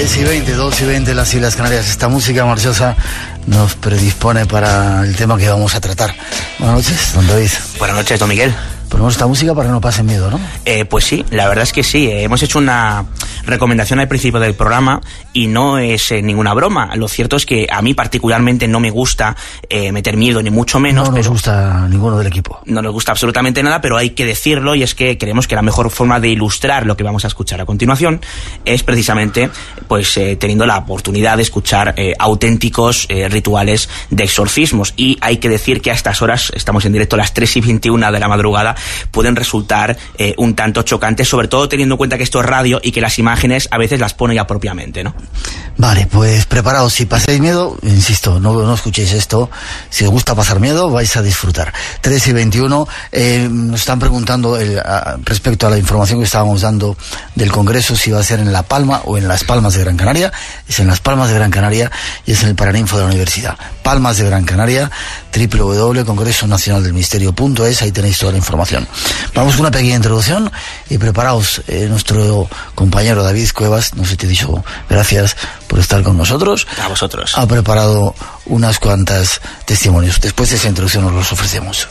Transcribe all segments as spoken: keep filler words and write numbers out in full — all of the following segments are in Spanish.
tres y veinte, dos y veinte las Islas Canarias. Esta música marchosa nos predispone para el tema que vamos a tratar. Buenas noches, don David. Buenas noches, don Miguel. Ponemos esta música para que no pasen miedo, ¿no? Eh, pues sí, la verdad es que sí. Eh, hemos hecho una recomendación al principio del programa y no es eh, ninguna broma. Lo cierto es que a mí particularmente no me gusta eh, meter miedo, ni mucho menos. No nos pero gusta ninguno del equipo. No nos gusta absolutamente nada, pero hay que decirlo, y es que creemos que la mejor forma de ilustrar lo que vamos a escuchar a continuación es precisamente pues eh, teniendo la oportunidad de escuchar eh, auténticos eh, rituales de exorcismos. Y hay que decir que a estas horas, estamos en directo a las tres y veintiuna de la madrugada, pueden resultar eh, un tanto chocantes, sobre todo teniendo en cuenta que esto es radio y que las imágenes a veces las pone ya propiamente, ¿no? Vale, pues preparaos. Si pasáis miedo, insisto, no, no escuchéis esto. Si os gusta pasar miedo, vais a disfrutar. tres y veintiuno, eh, nos están preguntando el, a, respecto a la información que estábamos dando del Congreso, si va a ser en La Palma o en Las Palmas de Gran Canaria. Es en Las Palmas de Gran Canaria y es en el Paraninfo de la Universidad. Palmas de Gran Canaria, doble u doble u doble u punto congreso nacional del misterio punto es, ahí tenéis toda la información. Vamos con una pequeña introducción y preparaos. Eh, nuestro compañero David Cuevas, no sé, te he dicho gracias por estar con nosotros. A vosotros. Ha preparado unas cuantas testimonios. Después de esa introducción nos los ofrecemos.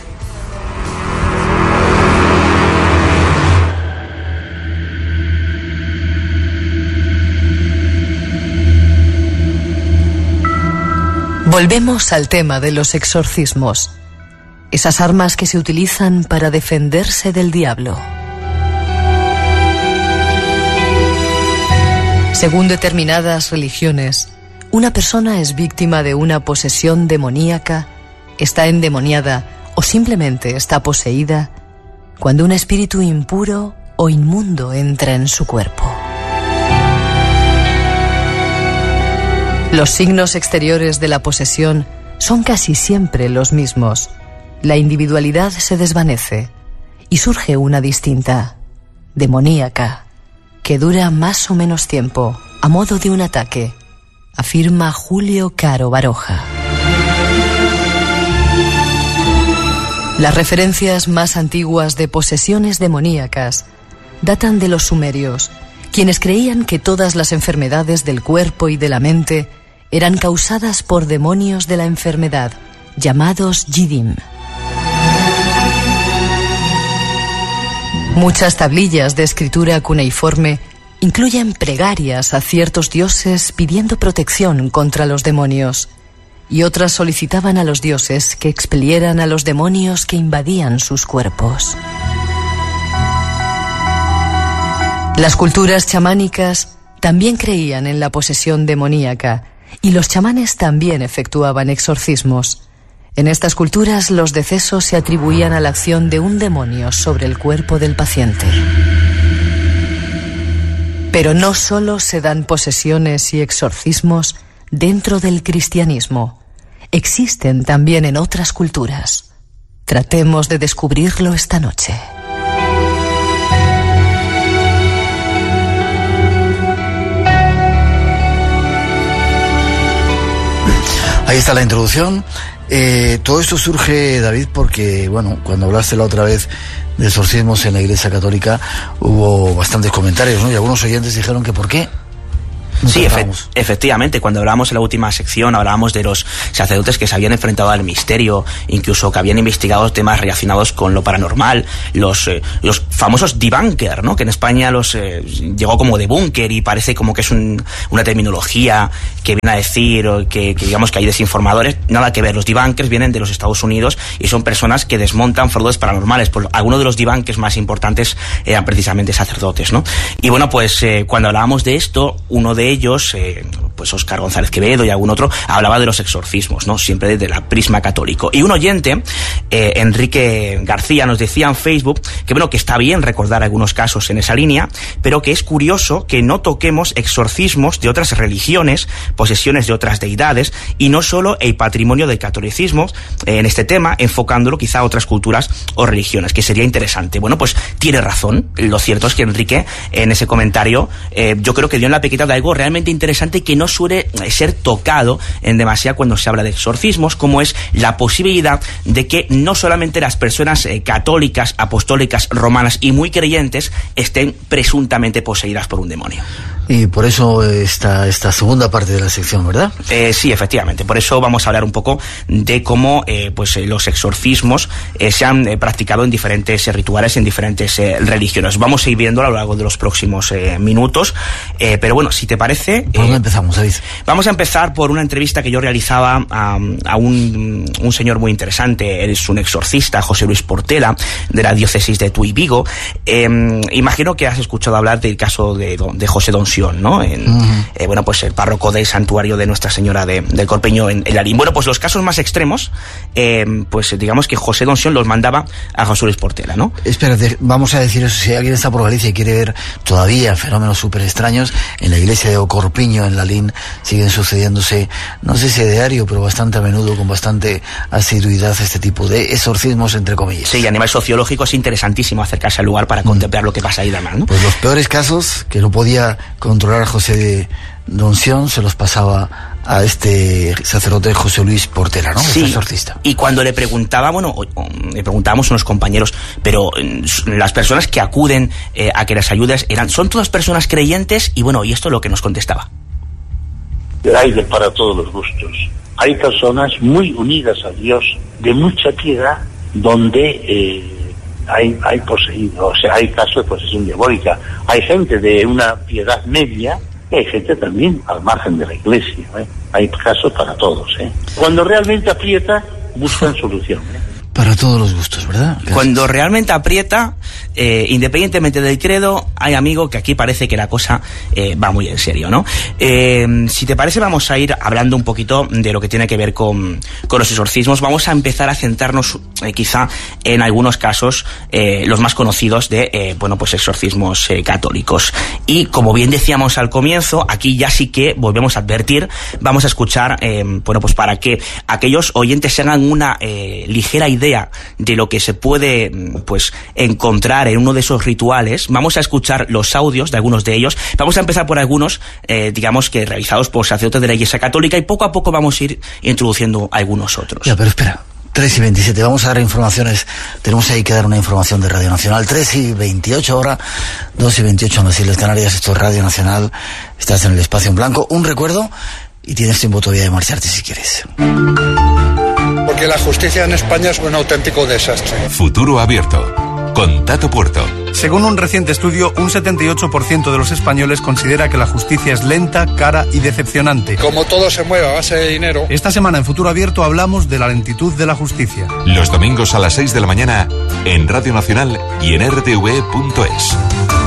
Volvemos al tema de los exorcismos, esas armas que se utilizan para defenderse del diablo. Según determinadas religiones, una persona es víctima de una posesión demoníaca, está endemoniada o simplemente está poseída cuando un espíritu impuro o inmundo entra en su cuerpo. Los signos exteriores de la posesión son casi siempre los mismos. La individualidad se desvanece y surge una distinta, demoníaca, que dura más o menos tiempo, a modo de un ataque, afirma Julio Caro Baroja. Las referencias más antiguas de posesiones demoníacas datan de los sumerios, quienes creían que todas las enfermedades del cuerpo y de la mente eran causadas por demonios de la enfermedad, llamados Yidim. Muchas tablillas de escritura cuneiforme incluyen plegarias a ciertos dioses pidiendo protección contra los demonios, y otras solicitaban a los dioses que expelieran a los demonios que invadían sus cuerpos. Las culturas chamánicas también creían en la posesión demoníaca, y los chamanes también efectuaban exorcismos. En estas culturas, los decesos se atribuían a la acción de un demonio sobre el cuerpo del paciente. Pero no solo se dan posesiones y exorcismos dentro del cristianismo. Existen también en otras culturas. Tratemos de descubrirlo esta noche. Ahí está la introducción. Eh, todo esto surge, David, porque, bueno, cuando hablaste la otra vez de exorcismos en la Iglesia Católica, hubo bastantes comentarios, ¿no? Y algunos oyentes dijeron que ¿por qué? Sí, efe efectivamente, cuando hablábamos en la última sección, hablábamos de los sacerdotes que se habían enfrentado al misterio, incluso que habían investigado temas relacionados con lo paranormal, los, eh, los famosos debunker, ¿no? Que en España los eh, llegó como debunker y parece como que es un, una terminología que viene a decir que, que digamos que hay desinformadores. Nada que ver, los debunkers vienen de los Estados Unidos y son personas que desmontan fraudes paranormales. Pues algunos de los debunkers más importantes eran precisamente sacerdotes, ¿no? Y bueno, pues eh, cuando hablábamos de esto, uno de ellos, eh, pues Óscar González Quevedo y algún otro, hablaba de los exorcismos, ¿no? Siempre desde la prisma católico. Y un oyente, eh, Enrique García, nos decía en Facebook que bueno, que está bien recordar algunos casos en esa línea, pero que es curioso que no toquemos exorcismos de otras religiones, posesiones de otras deidades, y no solo el patrimonio del catolicismo eh, en este tema, enfocándolo quizá a otras culturas o religiones, que sería interesante. Bueno, pues tiene razón. Lo cierto es que Enrique, en ese comentario, eh, yo creo que dio en la pequeña de algo realmente interesante que no suele ser tocado en demasía cuando se habla de exorcismos, como es la posibilidad de que no solamente las personas eh, católicas, apostólicas, romanas y muy creyentes estén presuntamente poseídas por un demonio. Y por eso esta, esta segunda parte de la sección, ¿verdad? Eh, sí, efectivamente. Por eso vamos a hablar un poco de cómo eh, pues eh, los exorcismos eh, se han eh, practicado en diferentes eh, rituales, en diferentes eh, religiones. Vamos a ir viendo a lo largo de los próximos eh, minutos. Eh, pero bueno, si te parece... ¿Por dónde eh, empezamos, David? Vamos a empezar por una entrevista que yo realizaba a, a un, un señor muy interesante. Él es un exorcista, José Luis Portela, de la diócesis de Tui Vigo. Eh, imagino que has escuchado hablar del caso de, de José Donsión, ¿no? En, uh-huh. eh, bueno, pues el párroco del santuario de Nuestra Señora de, del Corpeño en, en Lalín. Bueno, pues los casos más extremos, eh, pues digamos que José Donsión los mandaba a José Luis Portela, ¿no? Espérate, vamos a decir eso, si alguien está por Galicia y quiere ver todavía fenómenos súper extraños, en la iglesia de Corpiño en Lalín siguen sucediéndose, no sé si a diario, pero bastante a menudo, con bastante asiduidad, este tipo de exorcismos, entre comillas. Sí, y a nivel sociológico es interesantísimo acercarse al lugar para mm. contemplar lo que pasa ahí y demás, ¿no? Pues los peores casos, que no podía controlar José de Donsión, se los pasaba a este sacerdote José Luis Portela, ¿no? Sí, este exorcista. Y cuando le preguntaba, bueno, o, o, le preguntábamos a unos compañeros, pero eh, las personas que acuden eh, a que les ayudes, eran, ¿son todas personas creyentes? Y bueno, y esto es lo que nos contestaba. Hay de para todos los gustos. Hay personas muy unidas a Dios, de mucha piedad, donde eh, hay, hay poseído, o sea, hay casos de posesión diabólica. Hay gente de una piedad media, y hay gente también al margen de la iglesia, ¿eh? Hay casos para todos, ¿eh? Cuando realmente aprieta, buscan solución, ¿eh? Para todos los gustos, ¿verdad? Gracias. Cuando realmente aprieta, eh, independientemente del credo, hay, amigo, que aquí parece que la cosa eh, va muy en serio, ¿no? Eh, si te parece, vamos a ir hablando un poquito de lo que tiene que ver con, con los exorcismos. Vamos a empezar a centrarnos eh, quizá en algunos casos, eh, los más conocidos de, eh, bueno, pues exorcismos eh, católicos. Y como bien decíamos al comienzo, aquí ya sí que volvemos a advertir, vamos a escuchar, eh, bueno, pues para que aquellos oyentes se hagan una eh, ligera idea de lo que se puede pues encontrar en uno de esos rituales. Vamos a escuchar los audios de algunos de ellos. Vamos a empezar por algunos, eh, digamos que realizados por sacerdotes de la Iglesia Católica, y poco a poco vamos a ir introduciendo algunos otros. Ya, pero espera, tres y veintisiete, vamos a dar informaciones, tenemos ahí que dar una información de Radio Nacional. Tres y veintiocho ahora, dos y veintiocho en las Islas Canarias. Esto es Radio Nacional, estás en el espacio en blanco. Un recuerdo, y tienes tiempo todavía de marcharte si quieres. Porque la justicia en España es un auténtico desastre. Futuro Abierto, con Tato Puerto. Según un reciente estudio, un setenta y ocho por ciento de los españoles considera que la justicia es lenta, cara y decepcionante. Como todo se mueve a base de dinero. Esta semana en Futuro Abierto hablamos de la lentitud de la justicia. Los domingos a las seis de la mañana en Radio Nacional y en R T V punto es.